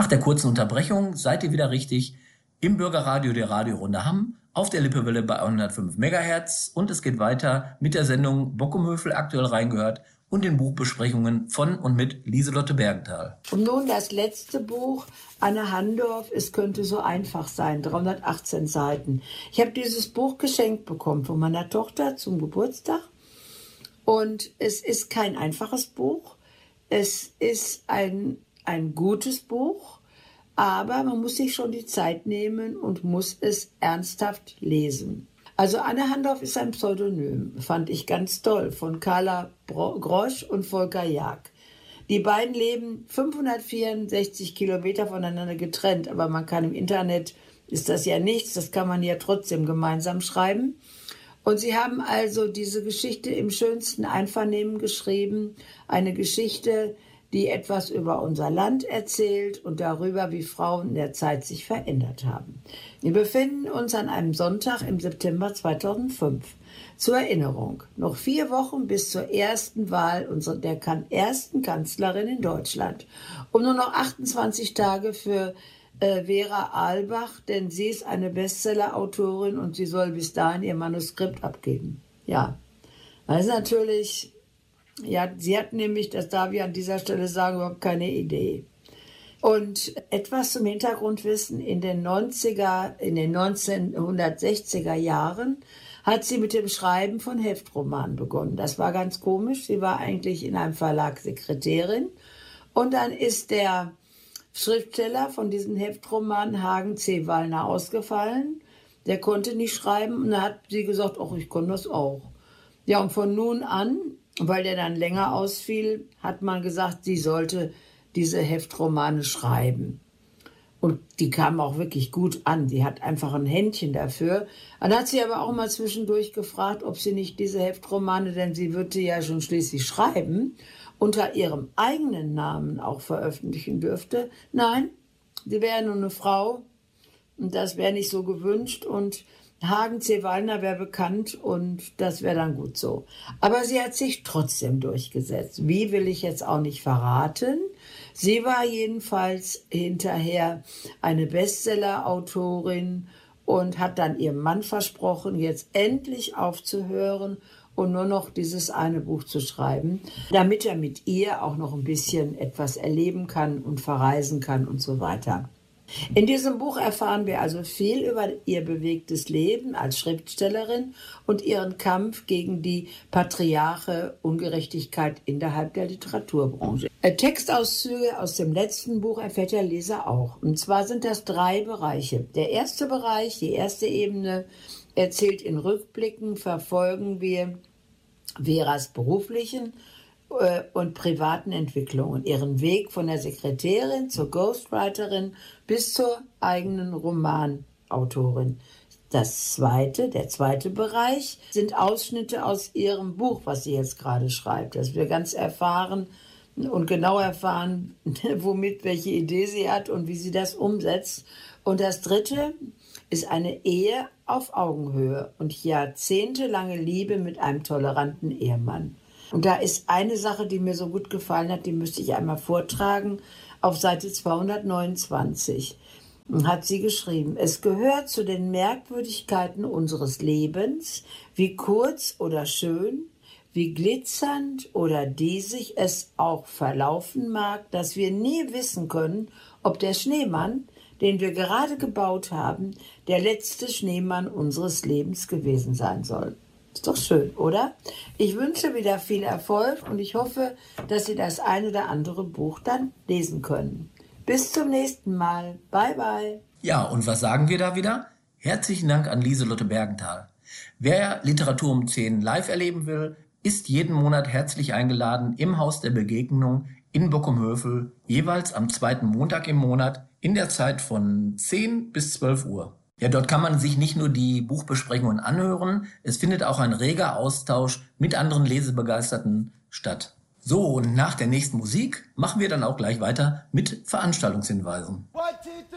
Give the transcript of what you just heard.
Nach der kurzen Unterbrechung seid ihr wieder richtig im Bürgerradio der Radiorunde Hamm auf der Lippewelle bei 105 MHz und es geht weiter mit der Sendung Bockumhövel aktuell reingehört und den Buchbesprechungen von und mit Lieselotte Bergenthal. Und nun das letzte Buch, Anne Handorf, Es könnte so einfach sein, 318 Seiten. Ich habe dieses Buch geschenkt bekommen von meiner Tochter zum Geburtstag und es ist kein einfaches Buch. Es ist ein gutes Buch, aber man muss sich schon die Zeit nehmen und muss es ernsthaft lesen. Also Anne Handorf ist ein Pseudonym, fand ich ganz toll, von Carla Grosch und Volker Jag. Die beiden leben 564 Kilometer voneinander getrennt, aber man kann im Internet, ist das ja nichts, das kann man ja trotzdem gemeinsam schreiben. Und sie haben also diese Geschichte im schönsten Einvernehmen geschrieben, eine Geschichte, die etwas über unser Land erzählt und darüber, wie Frauen in der Zeit sich verändert haben. Wir befinden uns an einem Sonntag im September 2005. Zur Erinnerung, noch 4 Wochen bis zur ersten Wahl der ersten Kanzlerin in Deutschland. Und nur noch 28 Tage für Vera Albach, denn sie ist eine Bestseller-Autorin und sie soll bis dahin ihr Manuskript abgeben. Ja, das ist natürlich... Ja, sie hat nämlich, das darf ich an dieser Stelle sagen, überhaupt keine Idee. Und etwas zum Hintergrundwissen, in den 1960er Jahren hat sie mit dem Schreiben von Heftromanen begonnen. Das war ganz komisch. Sie war eigentlich in einem Verlag Sekretärin. Und dann ist der Schriftsteller von diesen Heftromanen, Hagen C. Wallner, ausgefallen. Der konnte nicht schreiben. Und dann hat sie gesagt, ach, ich kann das auch. Ja, und von nun an, weil der dann länger ausfiel, hat man gesagt, sie sollte diese Heftromane schreiben. Und die kamen auch wirklich gut an. Sie hat einfach ein Händchen dafür. Dann hat sie aber auch mal zwischendurch gefragt, ob sie nicht diese Heftromane, denn sie würde ja schon schließlich schreiben, unter ihrem eigenen Namen auch veröffentlichen dürfte. Nein, sie wäre nur eine Frau und das wäre nicht so gewünscht und Hagen C. Wallner wäre bekannt und das wäre dann gut so. Aber sie hat sich trotzdem durchgesetzt. Wie, will ich jetzt auch nicht verraten. Sie war jedenfalls hinterher eine Bestseller-Autorin und hat dann ihrem Mann versprochen, jetzt endlich aufzuhören und nur noch dieses eine Buch zu schreiben, damit er mit ihr auch noch ein bisschen etwas erleben kann und verreisen kann und so weiter. In diesem Buch erfahren wir also viel über ihr bewegtes Leben als Schriftstellerin und ihren Kampf gegen die patriarche Ungerechtigkeit innerhalb der Literaturbranche. Textauszüge aus dem letzten Buch erfährt der Leser auch. Und zwar sind das 3 Bereiche. Der erste Bereich, die erste Ebene, erzählt in Rückblicken, verfolgen wir Veras beruflichen und privaten Entwicklungen, ihren Weg von der Sekretärin zur Ghostwriterin bis zur eigenen Romanautorin. Der zweite Bereich sind Ausschnitte aus ihrem Buch, was sie jetzt gerade schreibt, dass wir ganz erfahren und genau erfahren, welche Idee sie hat und wie sie das umsetzt. Und das dritte ist eine Ehe auf Augenhöhe und jahrzehntelange Liebe mit einem toleranten Ehemann. Und da ist eine Sache, die mir so gut gefallen hat, die müsste ich einmal vortragen. Auf Seite 229 hat sie geschrieben: Es gehört zu den Merkwürdigkeiten unseres Lebens, wie kurz oder schön, wie glitzernd oder diesig es auch verlaufen mag, dass wir nie wissen können, ob der Schneemann, den wir gerade gebaut haben, der letzte Schneemann unseres Lebens gewesen sein soll. Ist doch schön, oder? Ich wünsche wieder viel Erfolg und ich hoffe, dass Sie das ein oder andere Buch dann lesen können. Bis zum nächsten Mal. Bye, bye. Ja, und was sagen wir da wieder? Herzlichen Dank an Lieselotte Bergenthal. Wer Literatur um 10 live erleben will, ist jeden Monat herzlich eingeladen im Haus der Begegnung in Bockumhövel, jeweils am 2. Montag im Monat in der Zeit von 10 bis 12 Uhr. Ja, dort kann man sich nicht nur die Buchbesprechungen anhören, es findet auch ein reger Austausch mit anderen Lesebegeisterten statt. So, und nach der nächsten Musik machen wir dann auch gleich weiter mit Veranstaltungshinweisen.